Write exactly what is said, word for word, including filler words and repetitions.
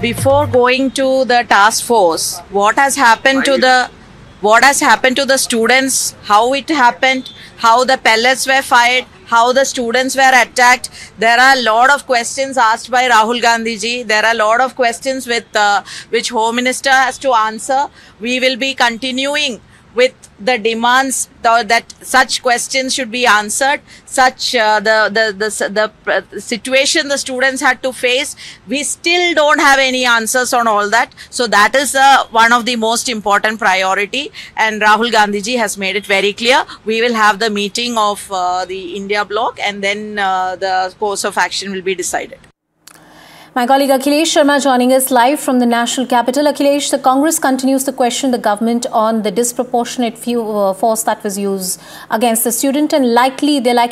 before going to the task force, what has happened to the what has happened to the students, how it happened, how the pellets were fired, how the students were attacked. There are a lot of questions asked by Rahul Gandhi ji. There are a lot of questions with uh, which Home Minister has to answer. We will be continuing with the demands th that such questions should be answered. Such uh, the, the the the the situation the students had to face, we still don't have any answers on all that. So that is uh, one of the most important priority, and Rahul Gandhi ji has made it very clear. We will have the meeting of uh, the India bloc, and then uh, the course of action will be decided. My colleague Akhilesh Sharma joining us live from the national capital. Akhilesh, the Congress continues to question the government on the disproportionate few, uh, force that was used against the student, and likely they're likely